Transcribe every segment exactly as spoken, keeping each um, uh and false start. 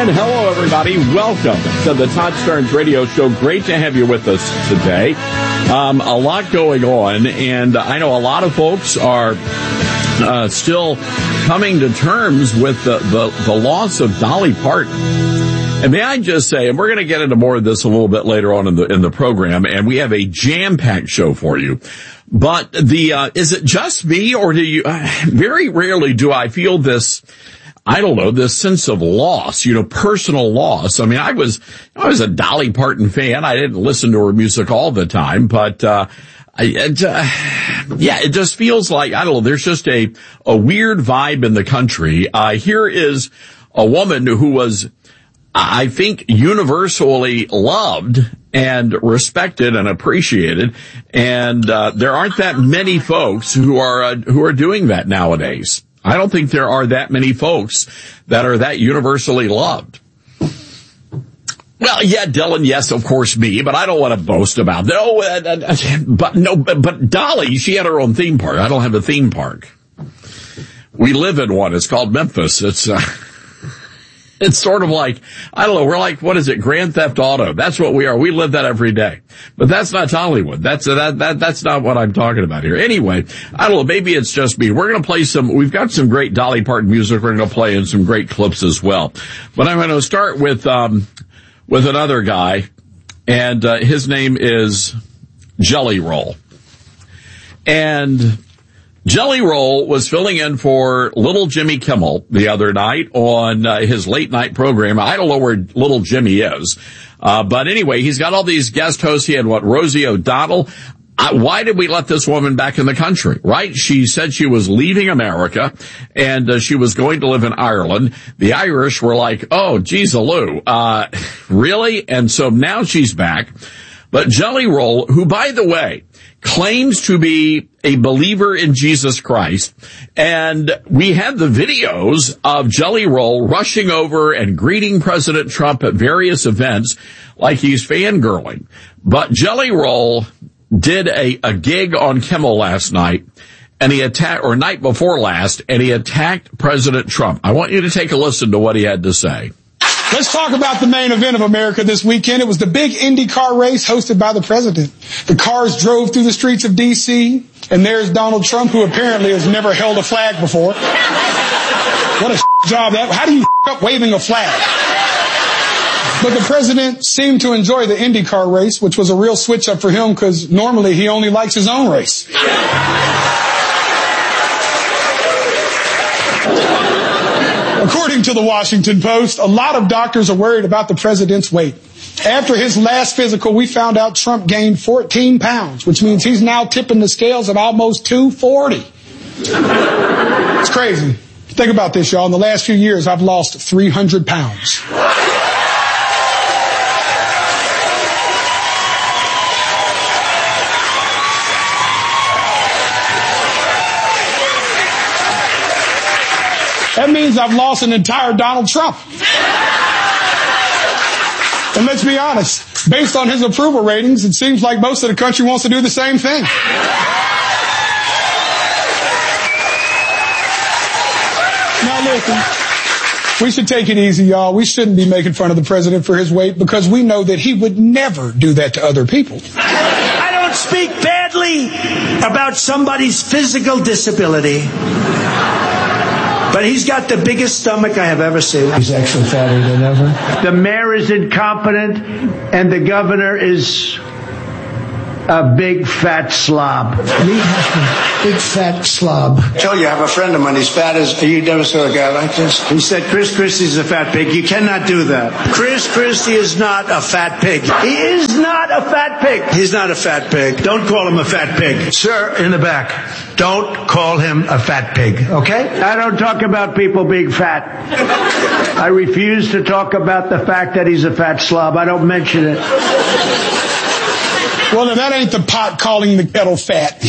And hello, everybody. Welcome to the Todd Starnes Radio Show. Great to have you with us today. Um, a lot going on, and I know a lot of folks are uh, still coming to terms with the, the, the loss of Dolly Parton. And may I just say, and we're going to get into more of this a little bit later on in the in the program, and we have a jam-packed show for you. But the uh, is it just me, or do you? Uh, very rarely do I feel this. I don't know, this sense of loss, you know, personal loss. I mean, I was I was a Dolly Parton fan. I didn't listen to her music all the time, but uh, I, it, uh yeah, it just feels like I don't know. There's just a a weird vibe in the country. Uh, here is a woman who was, I think, universally loved and respected and appreciated, and uh, there aren't that many folks who are uh, who are doing that nowadays. I don't think there are that many folks that are that universally loved. Well, yeah, Dylan, yes, of course, me, but I don't want to boast about that. Oh, uh, uh, but no, but, but Dolly, she had her own theme park. I don't have a theme park. We live in one. It's called Memphis. It's uh, It's sort of like, I don't know, we're like, what is it, Grand Theft Auto. That's what we are. We live that every day. But that's not Hollywood. That's, uh, that, that, that's not what I'm talking about here. Anyway, I don't know, maybe it's just me. We're going to play some, we've got some great Dolly Parton music we're going to play and some great clips as well. But I'm going to start with, um, with another guy, and, uh, his name is Jelly Roll. And Jelly Roll was filling in for Little Jimmy Kimmel the other night on uh, his late night program. I don't know where Little Jimmy is. Uh, but anyway, he's got all these guest hosts. He had, what, Rosie O'Donnell. Uh, why did we let this woman back in the country, right? She said she was leaving America, and uh, she was going to live in Ireland. The Irish were like, oh, geez, Lou, uh, really? And so now she's back. But Jelly Roll, who, by the way, claims to be a believer in Jesus Christ, and we had the videos of Jelly Roll rushing over and greeting President Trump at various events like he's fangirling. But Jelly Roll did a, a gig on Kimmel last night, and he attacked, or night before last, and he attacked President Trump. I want you to take a listen to what he had to say. Let's talk about the main event of America this weekend. It was the big IndyCar race hosted by the president. The cars drove through the streets of D C, and there's Donald Trump, who apparently has never held a flag before. What a job that. How do you up waving a flag? But the president seemed to enjoy the IndyCar race, which was a real switch up for him because normally he only likes his own race. According to the Washington Post, a lot of doctors are worried about the president's weight. After his last physical, we found out Trump gained fourteen pounds, which means he's now tipping the scales at almost two forty. It's crazy. Think about this, y'all. In the last few years, I've lost three hundred pounds. That means I've lost an entire Donald Trump. And let's be honest, based on his approval ratings, it seems like most of the country wants to do the same thing. Now listen, we should take it easy, y'all. We shouldn't be making fun of the president for his weight because we know that he would never do that to other people. I don't speak badly about somebody's physical disability. But he's got the biggest stomach I have ever seen. He's actually fatter than ever. The mayor is incompetent, and the governor is a big fat slob. Big fat slob. I told you I have a friend of mine. He's fat as... You never saw a guy like this? He said Chris Christie's a fat pig. You cannot do that. Chris Christie is not a fat pig. He is not a fat pig. He's not a fat pig. Don't call him a fat pig. Sir, in the back, don't call him a fat pig, okay? I don't talk about people being fat. I refuse to talk about the fact that he's a fat slob. I don't mention it. Well, now that ain't the pot calling the kettle fat.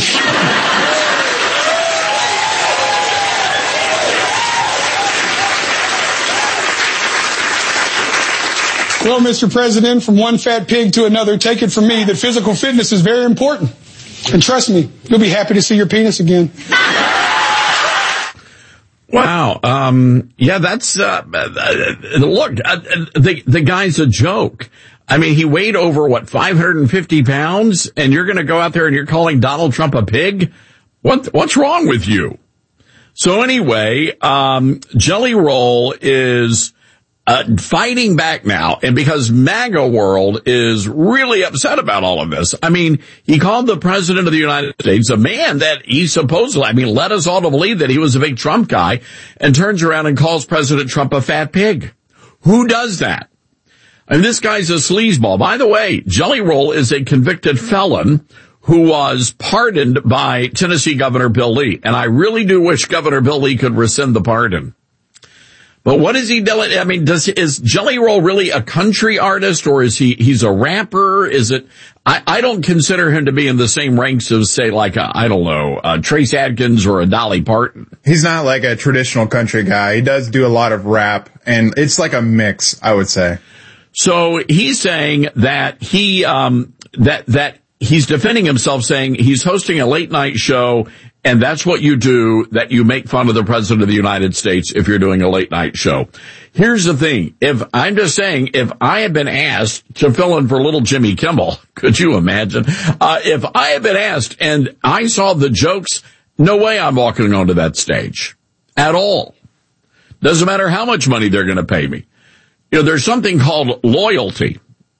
Well, Mister President, from one fat pig to another, take it from me that physical fitness is very important. And trust me, you'll be happy to see your penis again. Wow. Um, yeah, that's, uh, uh look, uh, the, the guy's a joke. I mean, he weighed over, what, five hundred fifty pounds, and you're going to go out there and you're calling Donald Trump a pig? What, what's wrong with you? So anyway, um, Jelly Roll is, uh, fighting back now, and because MAGA world is really upset about all of this. I mean, he called the president of the United States, a man that he supposedly, I mean, led us all to believe that he was a big Trump guy, and turns around and calls President Trump a fat pig. Who does that? And this guy's a sleazeball. By the way, Jelly Roll is a convicted felon who was pardoned by Tennessee Governor Bill Lee. And I really do wish Governor Bill Lee could rescind the pardon. But what is he doing? I mean, does, is Jelly Roll really a country artist, or is he, he's a rapper? Is it, I, I don't consider him to be in the same ranks as, say, like, a, I don't know, a Trace Adkins or a Dolly Parton. He's not like a traditional country guy. He does do a lot of rap, and it's like a mix, I would say. So he's saying that he, um, that, that he's defending himself, saying he's hosting a late night show, and that's what you do, that you make fun of the president of the United States if you're doing a late night show. Here's the thing. If I'm just saying, if I had been asked to fill in for little Jimmy Kimmel, could you imagine? Uh, if I had been asked and I saw the jokes, no way I'm walking onto that stage at all. Doesn't matter how much money they're going to pay me. You know, there's something called loyalty.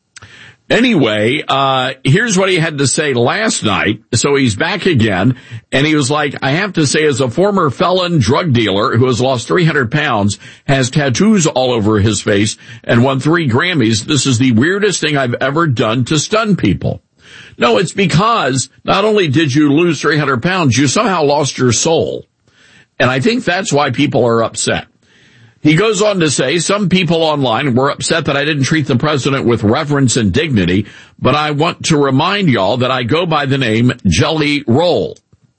Anyway, uh, here's what he had to say last night. So he's back again, and he was like, I have to say, as a former felon drug dealer who has lost three hundred pounds, has tattoos all over his face, and won three Grammys, this is the weirdest thing I've ever done to stun people. No, it's because not only did you lose three hundred pounds, you somehow lost your soul. And I think that's why people are upset. He goes on to say, some people online were upset that I didn't treat the president with reverence and dignity, but I want to remind y'all that I go by the name Jelly Roll.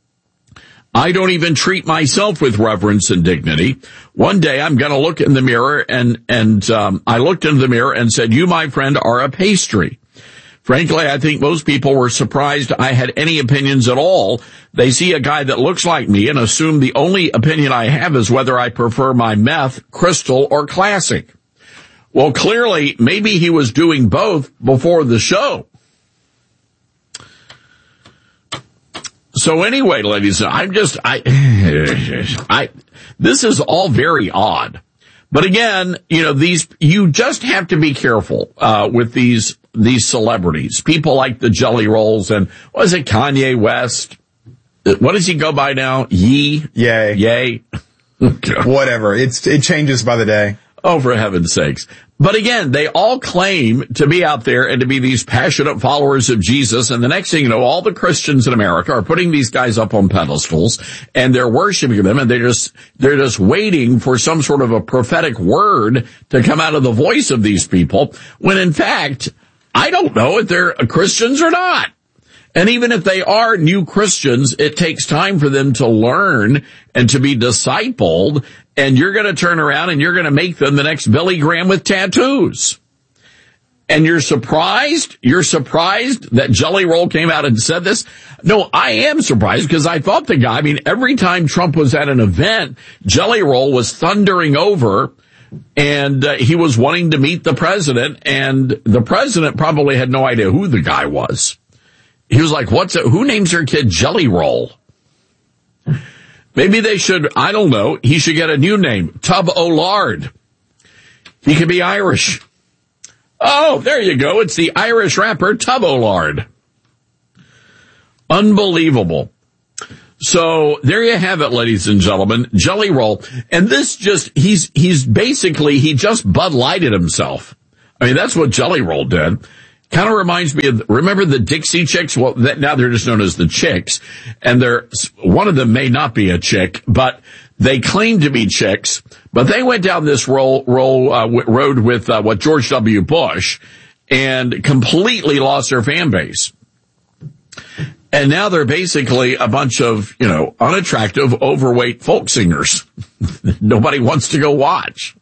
I don't even treat myself with reverence and dignity. One day I'm going to look in the mirror, and, and um, I looked into the mirror and said, you, my friend, are a pastry. Frankly, I think most people were surprised I had any opinions at all. They see a guy that looks like me and assume the only opinion I have is whether I prefer my meth, crystal, or classic. Well, clearly, maybe he was doing both before the show. So anyway, ladies, I'm just, I, I, this is all very odd. But again, you know, these, you just have to be careful, uh, with these, these celebrities. People like the Jelly Rolls and, what is it, Kanye West? What does he go by now? Yee? Yay. Yay. Whatever. It's, it changes by the day. Oh, for heaven's sakes. But again, they all claim to be out there and to be these passionate followers of Jesus. And the next thing you know, all the Christians in America are putting these guys up on pedestals, and they're worshiping them, and they're just, they're just waiting for some sort of a prophetic word to come out of the voice of these people, when in fact, I don't know if they're Christians or not. And even if they are new Christians, it takes time for them to learn and to be discipled. And you're going to turn around and you're going to make them the next Billy Graham with tattoos. And you're surprised? You're surprised that Jelly Roll came out and said this? No, I am surprised, because I thought the guy, I mean, every time Trump was at an event, Jelly Roll was thundering over, and uh, he was wanting to meet the president, and the president probably had no idea who the guy was. He was like, what's it? Who names their kid Jelly Roll? Maybe they should, I don't know, he should get a new name, Tub O'Lard. He could be Irish. Oh, there you go. It's the Irish rapper Tub O'Lard. Unbelievable. So there you have it, ladies and gentlemen, Jelly Roll. And this just, he's, he's basically, he just Bud Lighted himself. I mean, that's what Jelly Roll did. Kind of reminds me of, remember the Dixie Chicks? Well, that, now they're just known as the Chicks. And they're, one of them may not be a chick, but they claim to be chicks. But they went down this roll, roll, uh, w- road with, uh, what George W. Bush, and completely lost their fan base. And now they're basically a bunch of, you know, unattractive, overweight folk singers. Nobody wants to go watch.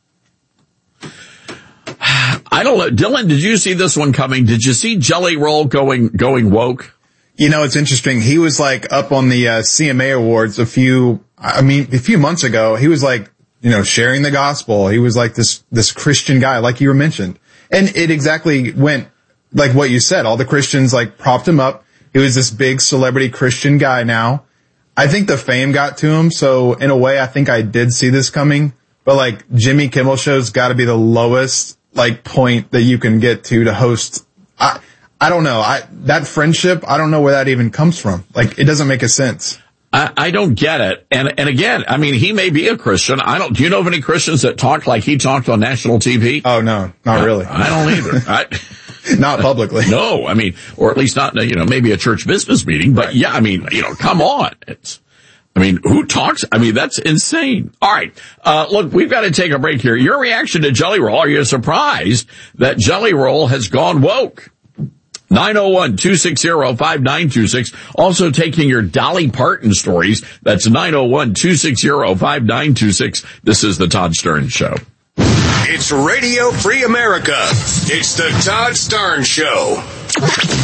I don't know. Dylan, did you see this one coming? Did you see Jelly Roll going, going woke? You know, it's interesting. He was like up on the uh, C M A Awards a few, I mean, a few months ago, he was like, you know, sharing the gospel. He was like this, this Christian guy, like you were mentioned. And it exactly went like what you said. All the Christians like propped him up. He was this big celebrity Christian guy now. I think the fame got to him. So in a way, I think I did see this coming. But like Jimmy Kimmel Show's got to be the lowest like point that you can get to to host. I, I don't know. I, that friendship, I don't know where that even comes from. Like, it doesn't make a sense. I, I don't get it. And, and again, I mean, he may be a Christian. I don't, do you know of any Christians that talk like he talked on national T V? Oh, no, not really. I don't either. I, not publicly. No, I mean, or at least not, you know, maybe a church business meeting, but yeah, I mean, you know, come on. It's, I mean, who talks? I mean, that's insane. All right. Uh, look, we've got to take a break here. Your reaction to Jelly Roll. Are you surprised that Jelly Roll has gone woke? nine oh one, two six zero, five nine two six. Also taking your Dolly Parton stories. That's nine oh one, two six zero, five nine two six. This is the Todd Stern Show. It's Radio Free America. It's the Todd Stern Show.